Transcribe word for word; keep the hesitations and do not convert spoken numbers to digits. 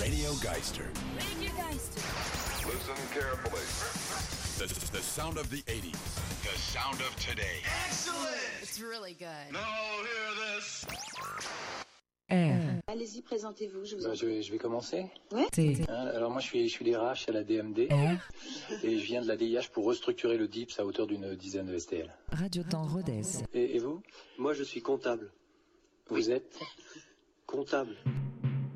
Radio Geister. Radio Geister. Listen carefully. The, the sound of the eighties. The sound of today. Excellent! It's really good. Now hear this. R. Allez-y, présentez-vous, je vous Bah, en je, vais, je vais commencer. Ouais. T. Hein, alors moi je suis, je suis D R H à la D M D R. et je viens de la D I H pour restructurer le D I P S à hauteur d'une dizaine de S T L. Radio Temps Rodez. Et, et vous? Moi, je suis comptable. Vous êtes Comptable.